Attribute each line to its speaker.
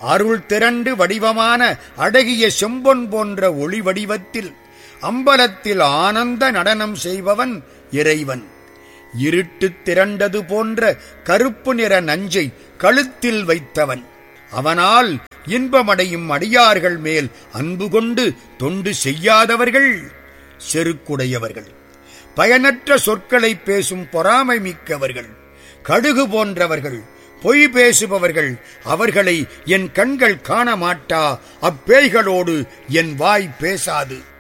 Speaker 1: அருள் திரண்டு வடிவமான அழகிய செம்பொன் போன்ற ஒளி வடிவத்தில் அம்பலத்தில் ஆனந்த நடனம் செய்பவன் இறைவன். இருட்டு திரண்டது போன்ற கருப்பு நிற நஞ்சை கழுத்தில் வைத்தவன். அவனால் இன்பமடையும் அடியார்கள் மேல் அன்பு கொண்டு தொண்டு செய்யாதவர்கள் செருக்குடையவர்கள், பயனற்ற சொற்களை பேசும் பொறாமை மிக்கவர்கள், கடுகு போன்றவர்கள், பொய் பேசுபவர்கள். அவர்களை என் கண்கள் காண மாட்டா, அப்பேய்களோடு என் வாய் பேசாது.